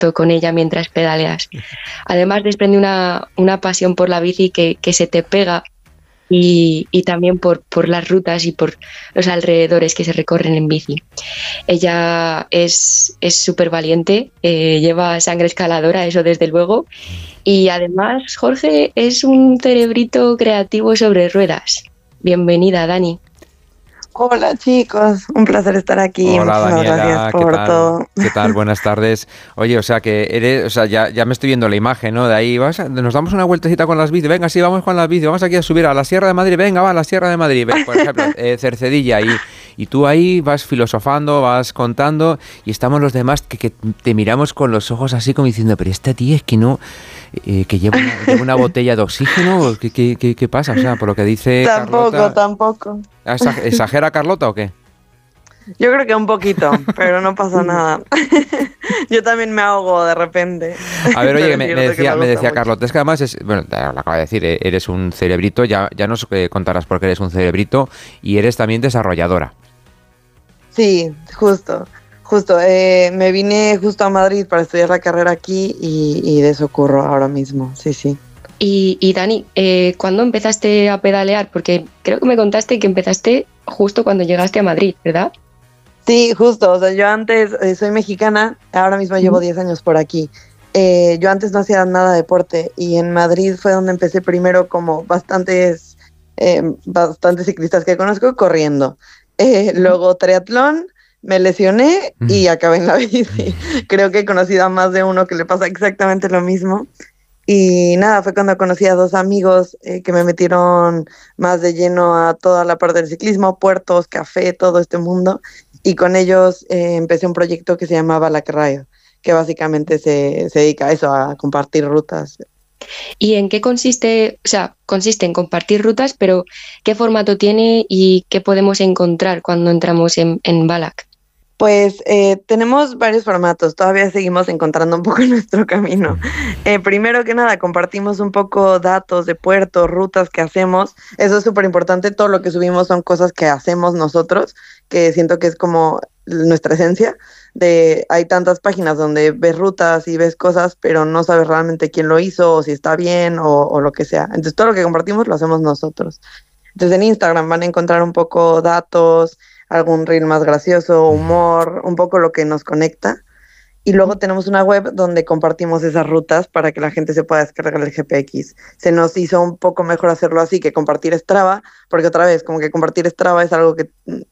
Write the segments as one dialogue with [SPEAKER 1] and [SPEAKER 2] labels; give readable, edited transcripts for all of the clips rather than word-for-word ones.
[SPEAKER 1] contacto con ella mientras pedaleas. Además desprende una pasión por la bici que se te pega y también por las rutas y por los alrededores que se recorren en bici. Ella es súper valiente, lleva sangre escaladora, eso desde luego, y además Jorge es un cerebrito creativo sobre ruedas. Bienvenida, Dani.
[SPEAKER 2] Hola chicos, un placer estar aquí.
[SPEAKER 3] Hola
[SPEAKER 2] Muchísimas
[SPEAKER 3] Daniela,
[SPEAKER 2] gracias por todo.
[SPEAKER 3] ¿Qué tal? Buenas tardes. Oye, o sea que eres, o sea, ya me estoy viendo la imagen, ¿no? De ahí nos damos una vueltecita con las bicis. Venga, sí, vamos con las bicis. Vamos aquí a subir a la Sierra de Madrid. Venga, va a la Sierra de Madrid. Por ejemplo, Cercedilla. Y tú ahí vas filosofando, vas contando y estamos los demás que te miramos con los ojos así como diciendo, pero esta tía es que no... que lleva una botella de oxígeno. ¿Qué pasa? O sea, por lo que dice Carlota...
[SPEAKER 2] Tampoco.
[SPEAKER 3] ¿Exagera Carlota o qué?
[SPEAKER 2] Yo creo que un poquito, pero no pasa nada. Yo también me ahogo de repente.
[SPEAKER 3] A ver, oye, me decía
[SPEAKER 2] mucho.
[SPEAKER 3] Carlota, es que además, bueno, te lo acabo de decir, eres un cerebrito, ya nos contarás por qué eres un cerebrito y eres también desarrolladora.
[SPEAKER 2] Sí, justo. Me vine justo a Madrid para estudiar la carrera aquí y de eso ocurro ahora mismo, sí.
[SPEAKER 1] Y Dani, ¿cuándo empezaste a pedalear? Porque creo que me contaste que empezaste justo cuando llegaste a Madrid, ¿verdad?
[SPEAKER 2] Sí, justo. O sea, yo antes soy mexicana, ahora mismo llevo 10 años por aquí. Yo antes no hacía nada de deporte y en Madrid fue donde empecé primero como bastantes ciclistas que conozco corriendo. Luego triatlón, me lesioné y acabé en la bici. Creo que he conocido a más de uno que le pasa exactamente lo mismo. Y nada, fue cuando conocí a 2 amigos que me metieron más de lleno a toda la parte del ciclismo, puertos, café, todo este mundo. Y con ellos empecé un proyecto que se llama Balac Ride, que básicamente se dedica a eso, a compartir rutas.
[SPEAKER 1] ¿Y en qué consiste? O sea, consiste en compartir rutas, pero ¿qué formato tiene y qué podemos encontrar cuando entramos en Balac?
[SPEAKER 2] Pues tenemos varios formatos, todavía seguimos encontrando un poco nuestro camino. Primero que nada, compartimos un poco datos de puertos, rutas que hacemos. Eso es súper importante, todo lo que subimos son cosas que hacemos nosotros, que siento que es como nuestra esencia. Hay tantas páginas donde ves rutas y ves cosas, pero no sabes realmente quién lo hizo, o si está bien, o lo que sea. Entonces todo lo que compartimos lo hacemos nosotros. Entonces en Instagram van a encontrar un poco datos, algún reel más gracioso, humor, un poco lo que nos conecta. Y luego tenemos una web donde compartimos esas rutas para que la gente se pueda descargar el GPX. Se nos hizo un poco mejor hacerlo así que compartir Strava, porque otra vez, como que compartir Strava es algo que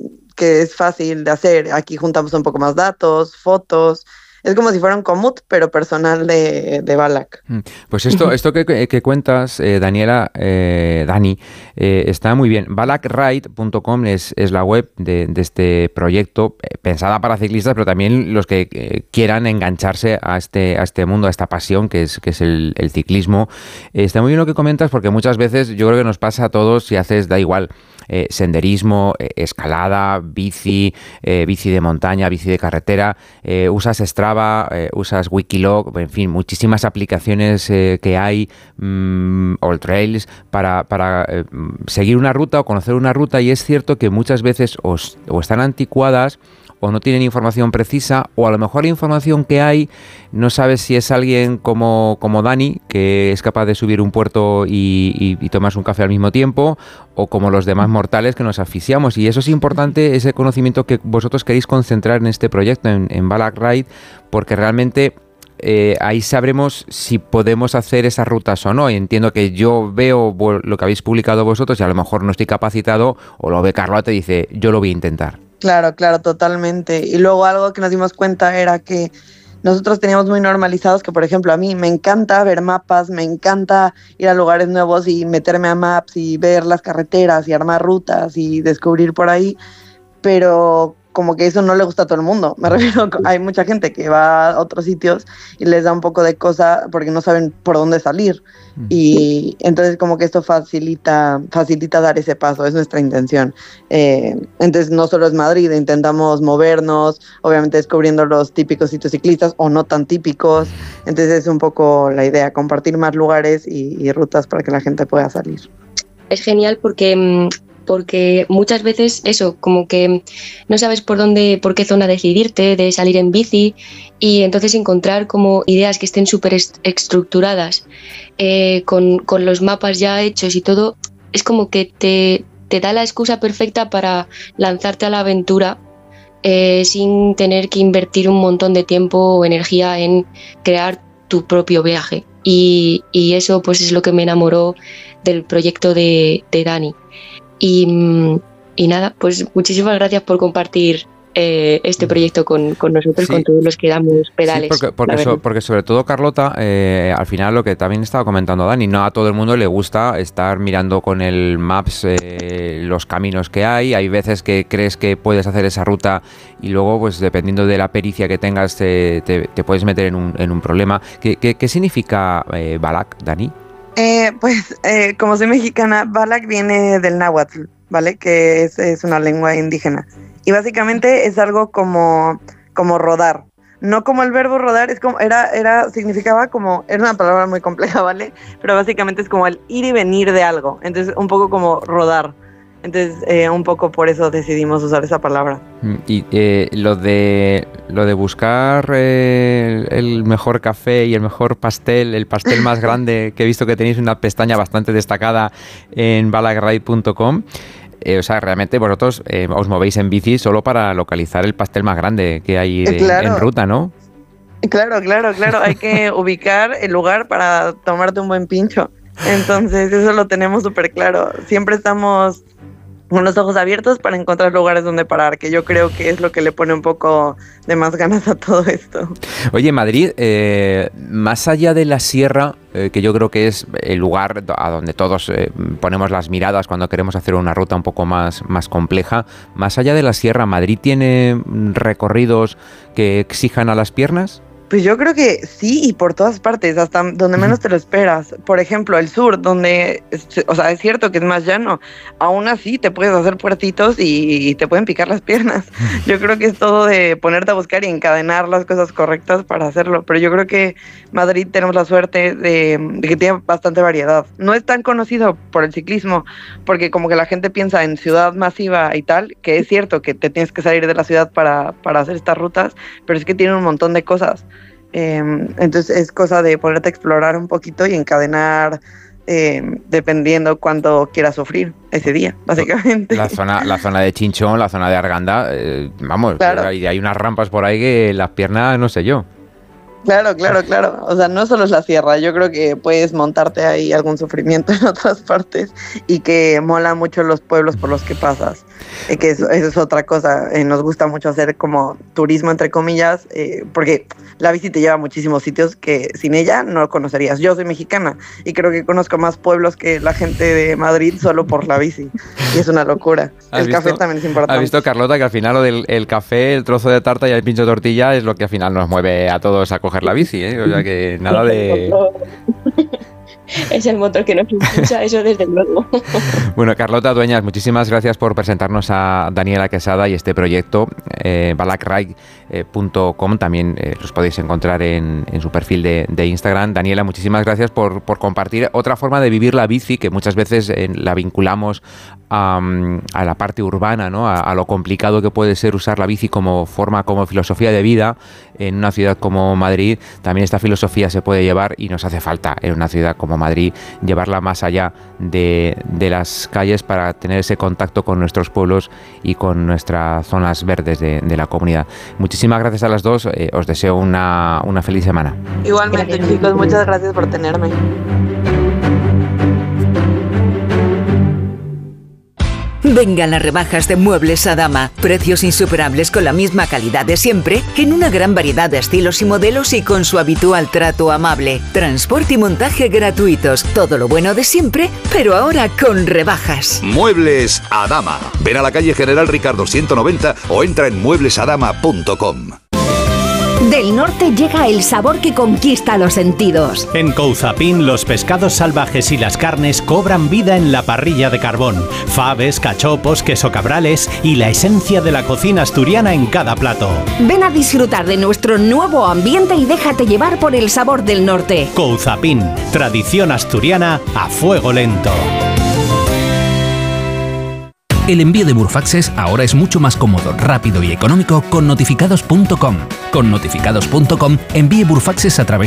[SPEAKER 2] es fácil de hacer. Aquí juntamos un poco más datos, fotos. Es como si fuera un Komoot, pero personal de Balac.
[SPEAKER 3] Pues esto que cuentas, Daniela, Dani, está muy bien. Balacride.com es la web de este proyecto, pensada para ciclistas, pero también los que quieran engancharse a este mundo, a esta pasión que es el ciclismo. Está muy bien lo que comentas, porque muchas veces yo creo que nos pasa a todos si haces, da igual, senderismo, escalada, bici de montaña, bici de carretera, usas Strava, usas Wikiloc, en fin, muchísimas aplicaciones que hay, AllTrails, para seguir una ruta o conocer una ruta, y es cierto que muchas veces o están anticuadas o no tienen información precisa, o a lo mejor la información que hay no sabes si es alguien como Dani, que es capaz de subir un puerto y tomarse un café al mismo tiempo, o como los demás mortales que nos asfixiamos. Y eso es importante, ese conocimiento que vosotros queréis concentrar en este proyecto, en Balac Ride, porque realmente ahí sabremos si podemos hacer esas rutas o no. Y entiendo que yo veo lo que habéis publicado vosotros y a lo mejor no estoy capacitado, o lo ve Carlota y dice, yo lo voy a intentar.
[SPEAKER 2] Claro, totalmente. Y luego algo que nos dimos cuenta era que nosotros teníamos muy normalizados que, por ejemplo, a mí me encanta ver mapas, me encanta ir a lugares nuevos y meterme a Maps y ver las carreteras y armar rutas y descubrir por ahí, pero como que eso no le gusta a todo el mundo. Me refiero, hay mucha gente que va a otros sitios y les da un poco de cosa porque no saben por dónde salir. Y entonces como que esto facilita dar ese paso, es nuestra intención. Entonces no solo es Madrid, intentamos movernos, obviamente descubriendo los típicos sitios ciclistas o no tan típicos. Entonces es un poco la idea, compartir más lugares y rutas para que la gente pueda salir.
[SPEAKER 1] Es genial porque porque muchas veces eso, como que no sabes por qué zona decidirte de salir en bici, y entonces encontrar como ideas que estén súper estructuradas, con los mapas ya hechos y todo, es como que te da la excusa perfecta para lanzarte a la aventura, sin tener que invertir un montón de tiempo o energía en crear tu propio viaje. Y eso pues es lo que me enamoró del proyecto de Dani. Y nada, pues muchísimas gracias por compartir este proyecto con nosotros, sí, con todos los que damos pedales.
[SPEAKER 3] Sí, porque sobre todo, Carlota, al final lo que también estaba comentando Dani, no a todo el mundo le gusta estar mirando con el Maps los caminos que hay veces que crees que puedes hacer esa ruta y luego, pues dependiendo de la pericia que tengas, te puedes meter en un problema. ¿Qué significa Balak, Dani?
[SPEAKER 2] Como soy mexicana, Balak viene del náhuatl, ¿vale? Que es una lengua indígena. Y básicamente es algo como rodar. No como el verbo rodar, es como significaba como, era una palabra muy compleja, ¿vale? Pero básicamente es como el ir y venir de algo. Entonces, un poco como rodar. Entonces, un poco por eso decidimos usar esa palabra.
[SPEAKER 3] Y lo de buscar el mejor café y el mejor pastel, el pastel más grande, que he visto que tenéis una pestaña bastante destacada en balakride.com. O sea, realmente vosotros os movéis en bici solo para localizar el pastel más grande que hay en ruta, ¿no?
[SPEAKER 2] Claro. Hay que ubicar el lugar para tomarte un buen pincho. Entonces, eso lo tenemos súper claro. Siempre estamos con los ojos abiertos para encontrar lugares donde parar, que yo creo que es lo que le pone un poco de más ganas a todo esto.
[SPEAKER 3] Oye, Madrid, más allá de la sierra, que yo creo que es el lugar a donde todos ponemos las miradas cuando queremos hacer una ruta un poco más compleja, más allá de la sierra, ¿Madrid tiene recorridos que exijan a las piernas?
[SPEAKER 2] Pues yo creo que sí, y por todas partes, hasta donde menos te lo esperas. Por ejemplo, el sur, donde, o sea, es cierto que es más llano, aún así te puedes hacer puertitos y te pueden picar las piernas. Yo creo que es todo de ponerte a buscar y encadenar las cosas correctas para hacerlo. Pero yo creo que Madrid tenemos la suerte de que tiene bastante variedad. No es tan conocido por el ciclismo, porque como que la gente piensa en ciudad masiva y tal, que es cierto que te tienes que salir de la ciudad para hacer estas rutas, pero es que tiene un montón de cosas. Entonces es cosa de ponerte a explorar un poquito y encadenar dependiendo cuánto quieras sufrir ese día, básicamente.
[SPEAKER 3] La zona de Chinchón, la zona de Arganda, vamos, claro. Hay unas rampas por ahí que las piernas, no sé yo.
[SPEAKER 2] Claro. O sea, no solo es la sierra, yo creo que puedes montarte ahí algún sufrimiento en otras partes y que mola mucho los pueblos por los que pasas. Que eso es otra cosa, nos gusta mucho hacer como turismo entre comillas, porque la bici te lleva a muchísimos sitios que sin ella no conocerías. Yo soy mexicana y creo que conozco más pueblos que la gente de Madrid solo por la bici, y es una locura. El café también es importante.
[SPEAKER 3] ¿Has visto, Carlota, que al final lo del el café, el trozo de tarta y el pincho de tortilla es lo que al final nos mueve a todos a coger la bici, ¿eh? O sea que nada de...
[SPEAKER 1] Es el motor que nos impulsa, eso desde luego.
[SPEAKER 3] Bueno, Carlota Dueñas, muchísimas gracias por presentarnos a Daniela Quesada y este proyecto. balakride.com también los podéis encontrar en su perfil de Instagram. Daniela, muchísimas gracias por compartir otra forma de vivir la bici, que muchas veces la vinculamos a la parte urbana, ¿no? A lo complicado que puede ser usar la bici como forma, como filosofía de vida en una ciudad como Madrid. También esta filosofía se puede llevar, y nos hace falta en una ciudad como Madrid, llevarla más allá de las calles para tener ese contacto con nuestros pueblos y con nuestras zonas verdes de la comunidad. Muchísimas gracias a las dos, os deseo una feliz semana.
[SPEAKER 2] Igualmente, chicos, muchas gracias por tenerme.
[SPEAKER 4] Vengan las rebajas de Muebles Adama. Precios insuperables con la misma calidad de siempre, en una gran variedad de estilos y modelos y con su habitual trato amable. Transporte y montaje gratuitos. Todo lo bueno de siempre, pero ahora con rebajas.
[SPEAKER 5] Muebles Adama. Ven a la calle General Ricardo 190 o entra en mueblesadama.com.
[SPEAKER 6] Del norte llega el sabor que conquista los sentidos.
[SPEAKER 7] En Couzapin, los pescados salvajes y las carnes cobran vida en la parrilla de carbón. Faves, cachopos, queso cabrales y la esencia de la cocina asturiana en cada plato.
[SPEAKER 6] Ven a disfrutar de nuestro nuevo ambiente y déjate llevar por el sabor del norte.
[SPEAKER 7] Couzapin, tradición asturiana a fuego lento.
[SPEAKER 8] El envío de Burfaxes ahora es mucho más cómodo, rápido y económico con notificados.com. Con notificados.com envíe Burfaxes a través